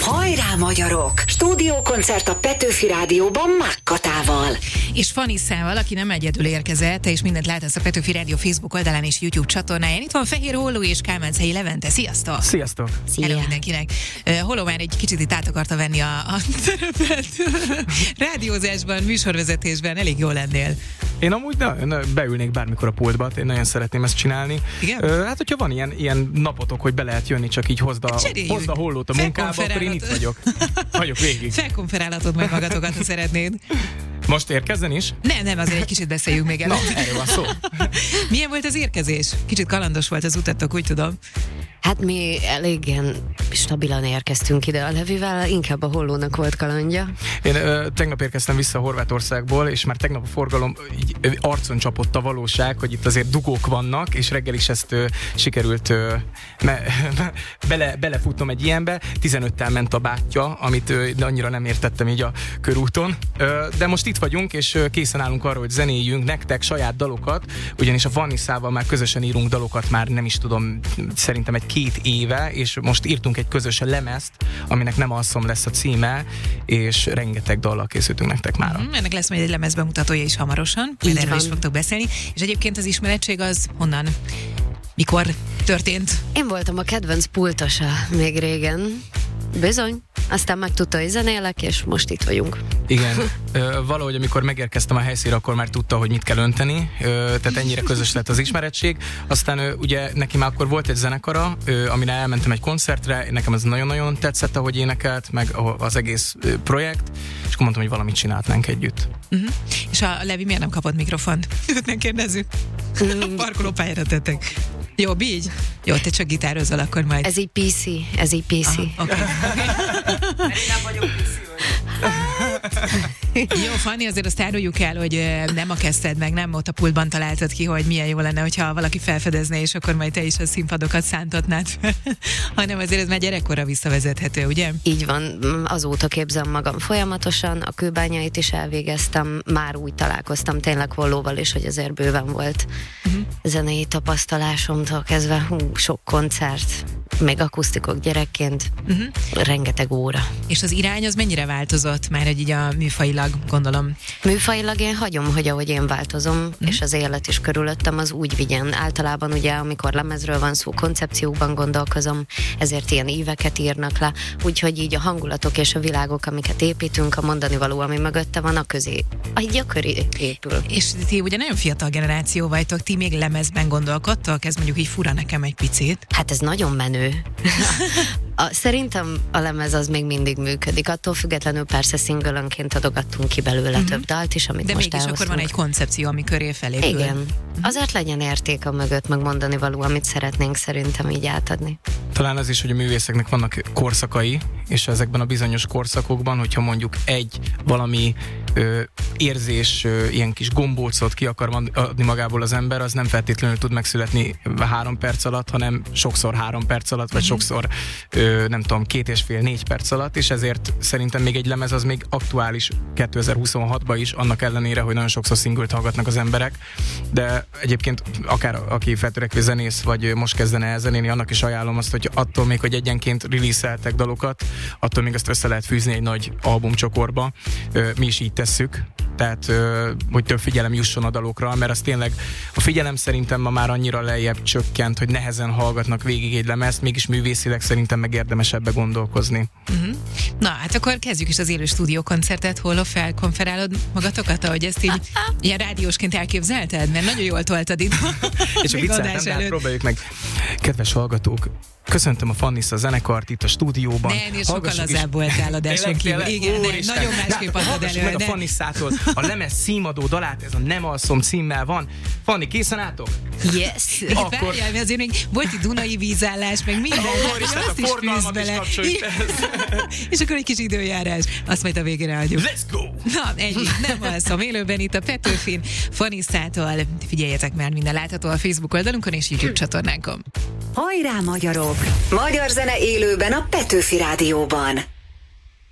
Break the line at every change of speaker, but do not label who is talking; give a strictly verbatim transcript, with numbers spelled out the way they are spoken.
Hajrá magyarok! Stúdiókoncert a Petőfi Rádióban Mákkatával.
És Fanniszával, aki nem egyedül érkezett, és mindent látsz a Petőfi Rádió Facebook oldalán és YouTube csatornáján. Itt van Fehér Holló és Kálmánczei Levente. Sziasztok!
Sziasztok!
Hello mindenkinek. Uh, Holló már egy kicsit itt át akarta venni a, a terepet. Rádiózásban, műsorvezetésben elég jól lennél.
Én amúgy na, na, beülnék bármikor a pultba, én nagyon szeretném ezt csinálni.
Igen?
Uh, hát, hogyha van ilyen, ilyen napotok, hogy be lehet jönni, csak így hozd a, hozd a Hollót a munkába, akkor én itt vagyok. Vagyok végig.
Felkonferálhatod majd magatokat, ha szeretnéd.
Most érkezzen is?
Nem, nem, azért egy kicsit beszéljünk még előtt.
Na, erről van szó.
Milyen volt az érkezés? Kicsit kalandos volt az utatok, úgy tudom.
Hát mi elég ilyen stabilan érkeztünk ide a Levivel, inkább a Hollónak volt kalandja.
Én ö, tegnap érkeztem vissza Horvátországból, és már tegnap a forgalom így, ö, arcon csapott a valóság, hogy itt azért dugók vannak, és reggel is ezt ö, sikerült ö, me, me, bele, belefutnom egy ilyenbe. tizenöttel ment a bátyja, amit ö, de annyira nem értettem így a körúton. Ö, de most itt vagyunk, és ö, készen állunk arra, hogy zenéljünk nektek saját dalokat, ugyanis a Fanniszával már közösen írunk dalokat, már nem is tudom, szerintem egy két éve, és most írtunk egy közös lemezt, aminek Nem alszom lesz a címe, és rengeteg dallal készültünk nektek mára.
Mm, ennek lesz majd egy lemez bemutatója is hamarosan, majd erről is fogtok beszélni. És egyébként az ismeretség az honnan, mikor történt?
Én voltam a kedvenc pultosa még régen. Bizony. Aztán megtudta, hogy zenélek, és most itt vagyunk.
Igen. Ö, valahogy, amikor megérkeztem a helyszínre, akkor már tudta, hogy mit kell önteni. Ö, tehát ennyire közös lett az ismerettség. Aztán ö, ugye neki már akkor volt egy zenekara, ö, amire elmentem egy koncertre. Nekem ez nagyon-nagyon tetszett, ahogy énekelt, meg az egész ö, projekt. És akkor mondtam, hogy valamit csinálhatnánk együtt.
Uh-huh. És a Levi miért nem kapott mikrofont? Őt nem kérdezzük. Mm. A parkolópályára tettek. Jobb így? Jó, te csak gitározol, akkor majd.
Ez így pé cé, ez így pé cé.
Aha, okay. Nem vagyok pé cé. Jó, Fanni, azért azt áruljuk el, hogy nem a kezdted meg, nem ott a pultban találtad ki, hogy milyen jó lenne, hogyha valaki felfedezne, és akkor majd te is a színpadokat szántatnád fel, hanem azért ez már gyerekkorra visszavezethető, ugye?
Így van, azóta képzem magam folyamatosan, a kőbányait is elvégeztem, már úgy találkoztam tényleg Hollóval is, hogy azért bőven volt uh-huh. zenei tapasztalásomtól kezdve, hú, sok koncert, még akusztikok gyerekként, uh-huh. rengeteg óra.
És az irány az mennyire változott már egy így a műfajilag, gondolom?
Műfajilag én hagyom, hogy ahogy én változom, uh-huh. és az élet is körülöttem, az úgy vigyen. Általában ugye, amikor lemezről van szó, koncepciókban gondolkozom, ezért ilyen éveket írnak le, úgyhogy így a hangulatok és a világok, amiket építünk, a mondani való, ami mögötte van, a közé, a gyakori épül.
És ti ugye nagyon fiatal generáció vagytok, ti még lemezben gondolkodtok? Ez mondjuk így fura nekem egy picit.
Hát ez nagyon menő. A, szerintem a lemez az még mindig működik. Attól függetlenül persze szingölönként adogattunk ki belőle mm-hmm. több dalt is, amit
de
most
mégis
elhoztunk.
Akkor van egy koncepció, ami köré felépül.
Igen. Mm-hmm. Azért legyen érték a mögött, meg mondani való, amit szeretnénk szerintem így átadni.
Talán az is, hogy a művészeknek vannak korszakai, és ezekben a bizonyos korszakokban, hogyha mondjuk egy valami ö, érzés, ö, ilyen kis gombócot ki akar adni magából az ember, az nem feltétlenül tud megszületni három perc alatt, hanem sokszor három perc alatt, vagy mm-hmm. sokszor ö, nem tudom, két és fél, négy perc alatt, és ezért szerintem még egy lemez az még aktuális kétezer-huszonhatban is, annak ellenére, hogy nagyon sokszor szingült hallgatnak az emberek, de egyébként akár aki feltörekvő zenész, vagy most kezdene el zenélni, annak is ajánlom azt, hogy attól még, hogy egyenként release-eltek dalokat, attól még azt össze lehet fűzni egy nagy albumcsokorba. Mi is így tesszük, tehát hogy több figyelem jusson a dalokra, mert az tényleg a figyelem szerintem ma már annyira lejjebb csökkent, hogy nehezen hallgatnak végig egy lemezt, mégis művészileg szerintem meg érdemes ebbe gondolkozni.
Uh-huh. Na, hát akkor kezdjük is az élő stúdiókoncertet. Hol felkonferálod magatokat, ahogy ezt így ilyen rádiósként elképzelted? Mert nagyon jól toltad itt.
És a vicceltem, de hát próbáljuk meg. Kedves hallgatók, köszöntöm a Fannisz a zenekart itt a stúdióban.
Ne, ennél sokkal lazább voltál adáson kívül. Igen, nem, nagyon másképp adod elő.
Meg a Fanniszától a lemez címadó dalát, ez a Nem alszom címmel van. Fanni, készen álltok?
Yes!
Akkor... Várjál, mert azért még volt itt Dunai vízállás, meg minden.
Akkor is, hát a forgalmat is kapcsoljuk.
És akkor egy kis időjárás. Azt majd a végére adjuk.
Let's go!
Na, ennyi. Nem alszom élőben itt a Petőfin Fanniszától. Figyeljetek már, minden látható a Facebook oldalunkon és YouTube csatornánkon.
Hajrá magyarok! Magyar zene élőben a Petőfi Rádióban.